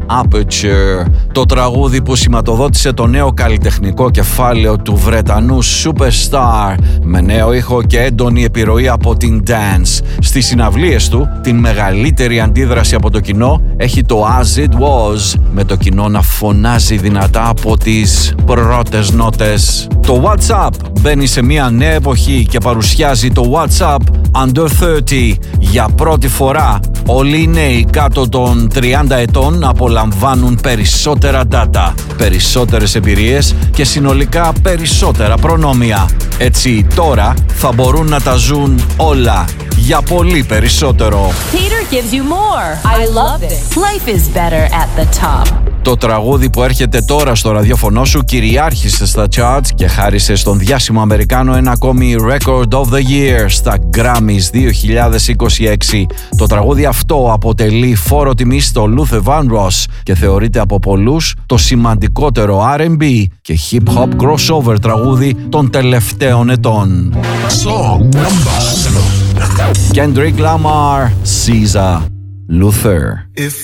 Aperture, το τραγούδι που σηματοδότησε το νέο καλλιτεχνικό κεφάλαιο του Βρετανού Superstar με νέο ήχο και έντονη επιρροή από την dance. Στις συναυλίες του, την μεγαλύτερη αντίδραση από το κοινό έχει το As It Was, με το κοινό να φωνάζει δυνατά από τις πρώτες νότες. Το WhatsApp μπαίνει σε μια νέα εποχή και παρουσιάζει το WhatsApp Under 30. Για πρώτη φορά, όλοι οι νέοι κάτω των 30 ετών απολαμβάνουν περισσότερα data, περισσότερες εμπειρίες και συνολικά περισσότερα προνόμια. Έτσι τώρα θα μπορούν να τα ζουν όλα για πολύ περισσότερο. Peter gives you more. I love this. Life is better at the top. Το τραγούδι που έρχεται τώρα στο ραδιόφωνο σου κυριάρχησε στα charts και χάρισε στον διάσημο Αμερικάνο ένα ακόμη Record of the Year στα Grammys 2026. Το τραγούδι αυτό αποτελεί φόρο τιμής στο Luther Vandross και θεωρείται από πολλούς το σημαντικότερο R&B και hip-hop crossover τραγούδι των τελευταίων ετών. Kendrick Lamar, Caesar, Luther.